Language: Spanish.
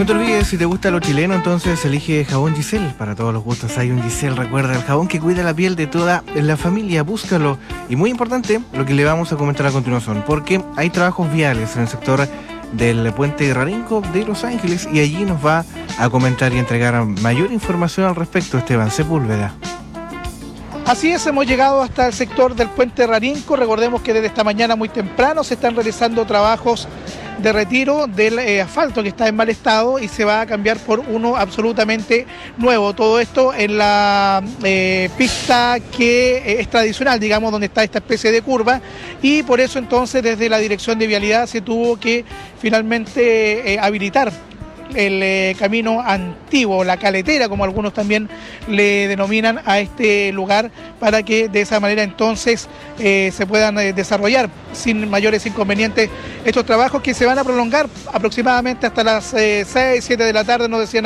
No te olvides, si te gusta lo chileno, entonces elige jabón Giselle. Para todos los gustos hay un Giselle. Recuerda, el jabón que cuida la piel de toda la familia. Búscalo. Y muy importante, lo que le vamos a comentar a continuación, porque hay trabajos viales en el sector del puente Rarinco de Los Ángeles y allí nos va a comentar y entregar mayor información al respecto Esteban Sepúlveda. Así es, hemos llegado hasta el sector del puente Rarinco. Recordemos que desde esta mañana muy temprano se están realizando trabajos de retiro del asfalto que está en mal estado y se va a cambiar por uno absolutamente nuevo. Todo esto en la pista que es tradicional, digamos, donde está esta especie de curva, y por eso entonces desde la Dirección de Vialidad se tuvo que finalmente habilitar el camino antiguo, la caletera, como algunos también le denominan a este lugar, para que de esa manera entonces se puedan desarrollar sin mayores inconvenientes estos trabajos que se van a prolongar aproximadamente hasta las 6, 7 de la tarde, nos decían